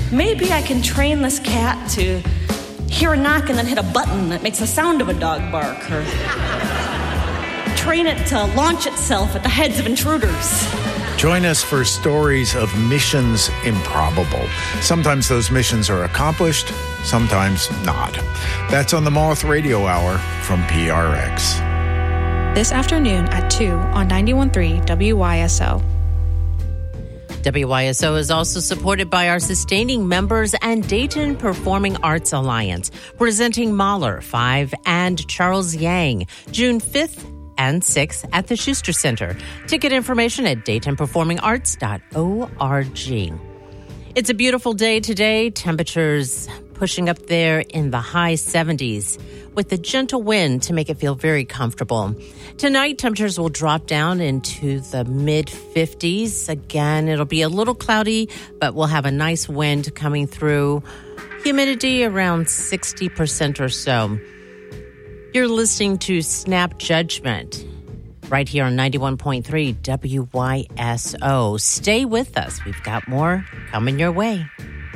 maybe I can train this cat to hear a knock and then hit a button that makes the sound of a dog bark, or train it to launch itself at the heads of intruders. Join us for stories of missions improbable. Sometimes those missions are accomplished, sometimes not. That's on the Moth Radio Hour from PRX. This afternoon at 2 on 91.3 WYSO. WYSO is also supported by our sustaining members and Dayton Performing Arts Alliance, presenting Mahler 5 and Charles Yang, June 5th and 6th at the Schuster Center. Ticket information at DaytonPerformingArts.org. It's a beautiful day today. Temperatures pushing up there in the high 70s with a gentle wind to make it feel very comfortable. Tonight, temperatures will drop down into the mid-50s. Again, it'll be a little cloudy, but we'll have a nice wind coming through. Humidity around 60% or so. You're listening to Snap Judgment right here on 91.3 WYSO. Stay with us. We've got more coming your way.